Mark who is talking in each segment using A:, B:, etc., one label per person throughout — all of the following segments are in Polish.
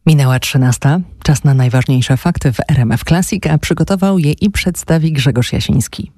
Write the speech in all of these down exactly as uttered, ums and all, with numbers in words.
A: Minęła trzynasta. Czas na najważniejsze fakty w R M F Classic, a przygotował je i przedstawi Grzegorz Jasiński.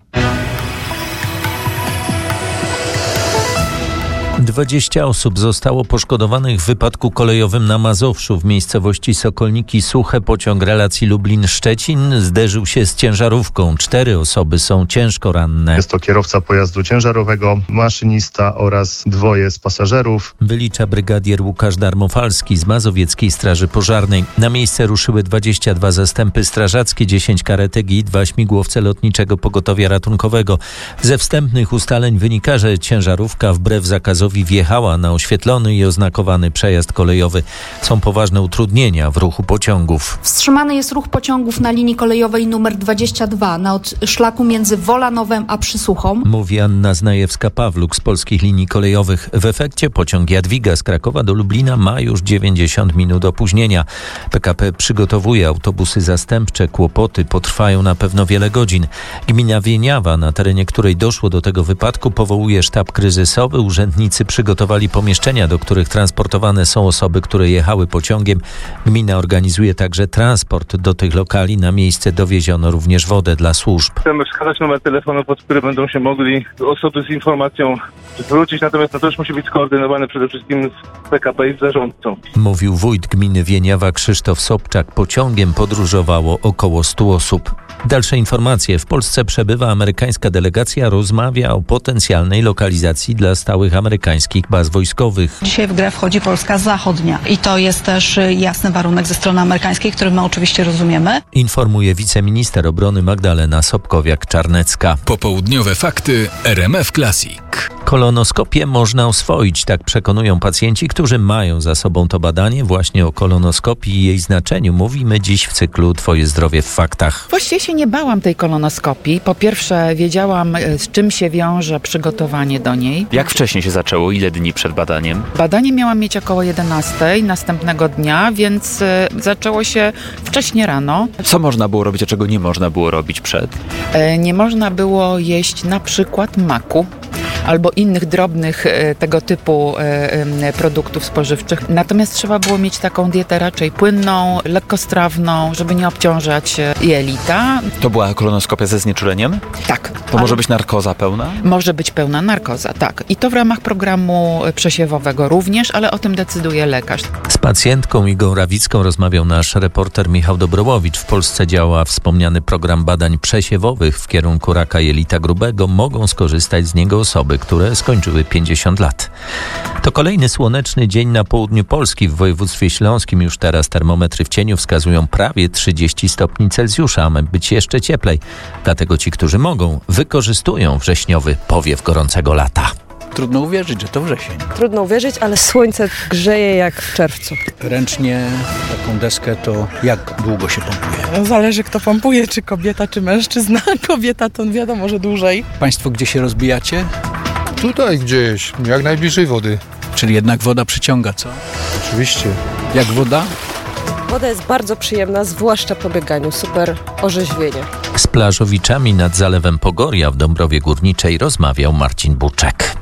B: dwadzieścia osób zostało poszkodowanych w wypadku kolejowym na Mazowszu. W miejscowości Sokolniki Suche pociąg relacji Lublin-Szczecin zderzył się z ciężarówką. Cztery osoby są ciężko ranne.
C: Jest to kierowca pojazdu ciężarowego, maszynista oraz dwoje z pasażerów.
B: Wylicza brygadier Łukasz Darmofalski z Mazowieckiej Straży Pożarnej. Na miejsce ruszyły dwadzieścia dwa zastępy strażackie, dziesięć karetek i dwa śmigłowce Lotniczego Pogotowia Ratunkowego. Ze wstępnych ustaleń wynika, że ciężarówka wbrew zakazowi wjechała na oświetlony i oznakowany przejazd kolejowy. Są poważne utrudnienia w ruchu pociągów.
D: Wstrzymany jest ruch pociągów na linii kolejowej numer dwadzieścia dwa na szlaku między Wolanowem a Przysuchą.
B: Mówi Anna Znajewska-Pawluk z Polskich Linii Kolejowych. W efekcie pociąg Jadwiga z Krakowa do Lublina ma już dziewięćdziesiąt minut opóźnienia. P K P przygotowuje autobusy zastępcze. Kłopoty potrwają na pewno wiele godzin. Gmina Wieniawa, na terenie której doszło do tego wypadku, powołuje sztab kryzysowy. Urzędnicy przygotowali pomieszczenia, do których transportowane są osoby, które jechały pociągiem. Gmina organizuje także transport do tych lokali. Na miejsce dowieziono również wodę dla służb.
E: Chcemy wskazać numer telefonu, pod który będą się mogli osoby z informacją zwrócić, natomiast to też musi być skoordynowane przede wszystkim z P K P i z zarządcą.
B: Mówił wójt gminy Wieniawa Krzysztof Sobczak. Pociągiem podróżowało około stu osób. Dalsze informacje. W Polsce przebywa amerykańska delegacja, rozmawia o potencjalnej lokalizacji dla stałych amerykańskich baz wojskowych.
F: Dzisiaj w grę wchodzi Polska Zachodnia i to jest też jasny warunek ze strony amerykańskiej, który my oczywiście rozumiemy.
B: Informuje wiceminister obrony Magdalena Sobkowiak-Czarnecka.
G: Popołudniowe fakty R M F Classic.
B: Kolonoskopię można oswoić, tak przekonują pacjenci, którzy mają za sobą to badanie. Właśnie o kolonoskopii i jej znaczeniu mówimy dziś w cyklu Twoje zdrowie w faktach.
H: Właściwie się nie bałam tej kolonoskopii. Po pierwsze wiedziałam, z czym się wiąże przygotowanie do niej.
I: Jak wcześnie się zaczęło? Ile dni przed badaniem?
H: Badanie miałam mieć około jedenastej następnego dnia, więc zaczęło się wcześnie rano.
I: Co można było robić, a czego nie można było robić przed?
H: Nie można było jeść na przykład maku albo innych drobnych tego typu produktów spożywczych. Natomiast trzeba było mieć taką dietę raczej płynną, lekkostrawną, żeby nie obciążać jelita.
I: To była kolonoskopia ze znieczuleniem?
H: Tak.
I: To może być narkoza pełna?
H: Może być pełna narkoza, tak. I to w ramach programu przesiewowego również, ale o tym decyduje lekarz.
B: Z pacjentką Igą Rawicką rozmawiał nasz reporter Michał Dobrołowicz. W Polsce działa wspomniany program badań przesiewowych w kierunku raka jelita grubego. Mogą skorzystać z niego osoby, które skończyły pięćdziesiąt lat. To kolejny słoneczny dzień na południu Polski. W województwie śląskim już teraz termometry w cieniu wskazują prawie trzydzieści stopni Celsjusza, a ma być jeszcze cieplej. Dlatego ci, którzy mogą, wykorzystują wrześniowy powiew gorącego lata.
J: Trudno uwierzyć, że to wrzesień.
K: Trudno uwierzyć, ale słońce grzeje jak w czerwcu.
J: Ręcznie taką deskę to jak długo się pompuje?
L: Zależy kto pompuje, czy kobieta, czy mężczyzna. Kobieta to wiadomo, że dłużej.
J: Państwo gdzie się rozbijacie?
M: Tutaj gdzieś, jak najbliżej wody.
J: Czyli jednak woda przyciąga, co?
M: Oczywiście.
J: Jak woda?
K: Woda jest bardzo przyjemna, zwłaszcza po bieganiu. Super orzeźwienie.
B: Z plażowiczami nad Zalewem Pogoria w Dąbrowie Górniczej rozmawiał Marcin Buczek.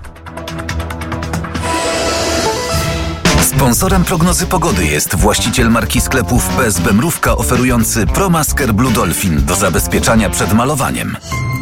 N: Sponsorem prognozy pogody jest właściciel marki sklepów P S B Mrówka oferujący ProMasker Blue Dolphin do zabezpieczania przed malowaniem.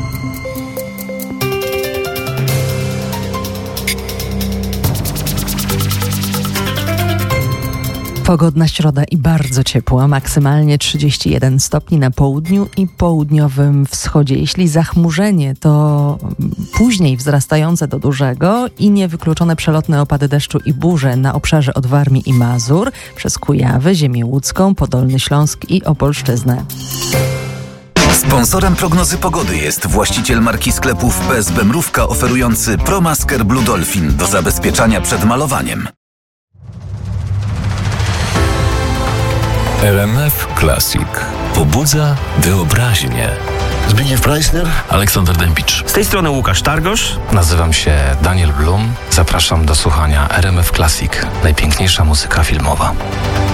A: Pogodna środa i bardzo ciepła, maksymalnie trzydzieści jeden stopni na południu i południowym wschodzie. Jeśli zachmurzenie, to później wzrastające do dużego i niewykluczone przelotne opady deszczu i burze na obszarze od Warmii i Mazur, przez Kujawy, Ziemię Łódzką, Podolny Śląsk i Opolszczyznę.
N: Sponsorem prognozy pogody jest właściciel marki sklepów P S B Mrówka oferujący ProMasker Blue Dolphin do zabezpieczania przed malowaniem.
G: R M F Classic. Pobudza wyobraźnię.
O: Zbigniew Preissner,
P: Aleksander Dębicz.
Q: Z tej strony Łukasz Targosz.
R: Nazywam się Daniel Blum. Zapraszam do słuchania R M F Classic. Najpiękniejsza muzyka filmowa.